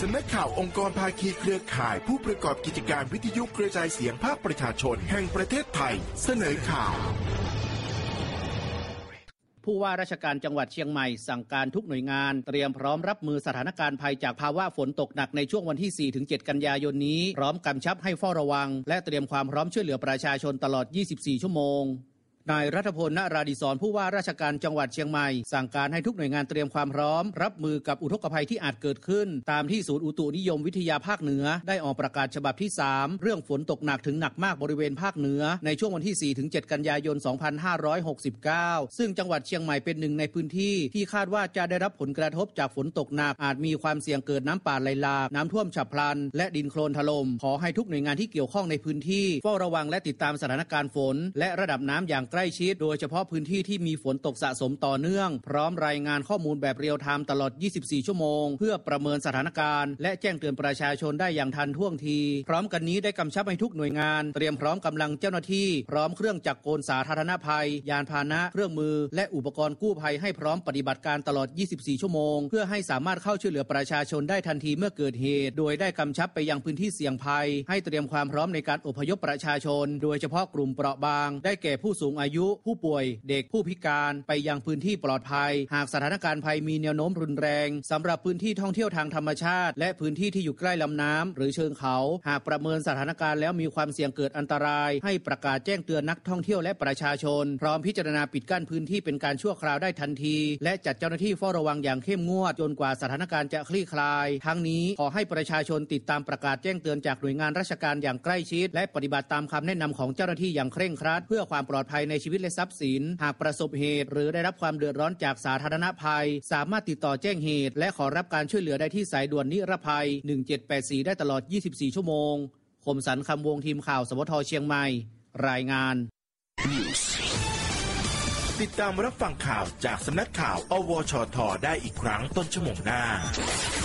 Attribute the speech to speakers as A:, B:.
A: สำนักข่าวองค์กรภาคีเครือข่ายผู้ประกอบกิจการวิทยุกระจายเสียงภาคประชาชนแห่งประเทศไทยเสนอข่าว
B: ผู้ว่าราชการจังหวัดเชียงใหม่สั่งการทุกหน่วยงานเตรียมพร้อมรับมือสถานการณ์ภัยจากภาวะฝนตกหนักในช่วงวันที่ 4-7 กันยายนนี้พร้อมกำชับให้เฝ้าระวังและเตรียมความพร้อมช่วยเหลือประชาชนตลอด 24 ชั่วโมงนายรัฐพล ณ ราดิศรผู้ว่าราชการจังหวัดเชียงใหม่สั่งการให้ทุกหน่วยงานเตรียมความพร้อมรับมือกับอุทกภัยที่อาจเกิดขึ้นตามที่ศูนย์อุตุนิยมวิทยาภาคเหนือได้ออกประกาศฉบับที่ 3 เรื่องฝนตกหนักถึงหนักมากบริเวณภาคเหนือในช่วงวันที่ 4-7 กันยายน 2569 ซึ่งจังหวัดเชียงใหม่เป็นหนึ่งในพื้นที่ที่คาดว่าจะได้รับผลกระทบจากฝนตกหนักอาจมีความเสี่ยงเกิดน้ำป่าไหลหลากน้ำท่วมฉับพลันและดินโคลนถล่มขอให้ทุกหน่วยงานที่เกี่ยวข้องในพื้นที่เฝ้าระวังและติดตามสถานการณ์ฝนและระดับน้ำอย่างใกล้ชิดโดยเฉพาะพื้นที่ที่มีฝนตกสะสมต่อเนื่องพร้อมรายงานข้อมูลแบบเรียลไทม์ตลอด 24 ชั่วโมงเพื่อประเมินสถานการณ์และแจ้งเตือนประชาชนได้อย่างทันท่วงทีพร้อมกันนี้ได้กำชับให้ทุกหน่วยงานเตรียมพร้อมกำลังเจ้าหน้าที่พร้อมเครื่องจักรกลสาธารณภัยยานพาหนะเครื่องมือและอุปกรณ์กู้ภัยให้พร้อมปฏิบัติการตลอด 24 ชั่วโมงเพื่อให้สามารถเข้าช่วยเหลือประชาชนได้ทันทีเมื่อเกิดเหตุโดยได้กำชับไปยังพื้นที่เสี่ยงภัยให้เตรียมความพร้อมในการอพยพประชาชนโดยเฉพาะกลุ่มเปราะบางได้แก่ผู้สูงอายุผู้ป่วยเด็กผู้พิการไปยังพื้นที่ปลอดภัยหากสถานการณ์ภัยมีแนวโน้มรุนแรงสำหรับพื้นที่ท่องเที่ยวทางธรรมชาติและพื้นที่ที่อยู่ใกล้ลำน้ำหรือเชิงเขาหากประเมินสถานการณ์แล้วมีความเสี่ยงเกิดอันตรายให้ประกาศแจ้งเตือนนักท่องเที่ยวและประชาชนพร้อมพิจารณาปิดกั้นพื้นที่เป็นการชั่วคราวได้ทันทีและจัดเจ้าหน้าที่เฝ้าระวังอย่างเข้มงวดจนกว่าสถานการณ์จะคลี่คลายทั้งนี้ขอให้ประชาชนติดตามประกาศแจ้งเตือนจากหน่วยงานราชการอย่างใกล้ชิดและปฏิบัติตามคำแนะนำของเจ้าหน้าที่อย่างเคร่งครัดเพื่อความปลอดภัยในชีวิตและทรัพย์สินหากประสบเหตุหรือได้รับความเดือดร้อนจากสาธารณภัยสามารถติดต่อแจ้งเหตุและขอรับการช่วยเหลือได้ที่สายด่วนนิรภัย1784ได้ตลอด24ชั่วโมงคมสันต์คำวงทีมข่าวสวท.เชียงใหม่รายงาน
A: ติดตามรับฟังข่าวจากสำนักข่าวอวชท.ได้อีกครั้งต้นชั่วโมงหน้า